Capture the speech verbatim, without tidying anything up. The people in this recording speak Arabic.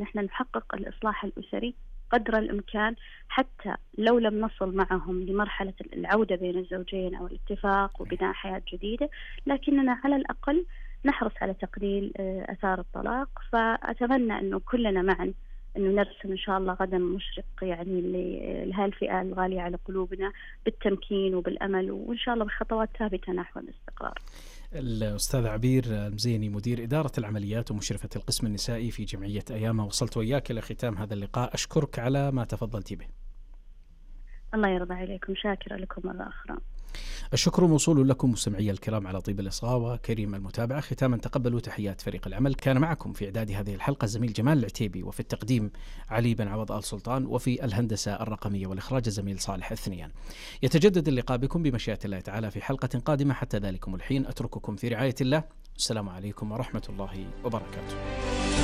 أن احنا نحقق الإصلاح الأسري قدر الإمكان، حتى لو لم نصل معهم لمرحلة العودة بين الزوجين أو الاتفاق وبناء حياة جديدة، لكننا على الأقل نحرص على تقليل آثار الطلاق. فأتمنى أنه كلنا معا أنه نرسم إن شاء الله غدا مشرق يعني لهذه الفئة الغالية على قلوبنا بالتمكين وبالأمل، وإن شاء الله بخطوات ثابتة نحو الاستقرار. الأستاذ عبير المزيني، مدير إدارة العمليات ومشرفة القسم النسائي في جمعية أياما، وصلت وياك إلى ختام هذا اللقاء. أشكرك على ما تفضلت به. الله يرضى عليكم، شاكرة لكم مرة أخرى. الشكر موصول لكم مستمعي الكرام على طيب الإصغاء وكريم المتابعة. ختاما تقبلوا تحيات فريق العمل. كان معكم في إعداد هذه الحلقة الزميل جمال العتيبي، وفي التقديم علي بن عوض آل سلطان، وفي الهندسة الرقمية والإخراج الزميل صالح الثنيان. يتجدد اللقاء بكم بمشيئة الله تعالى في حلقة قادمة. حتى ذلكم الحين أترككم في رعاية الله. السلام عليكم ورحمة الله وبركاته.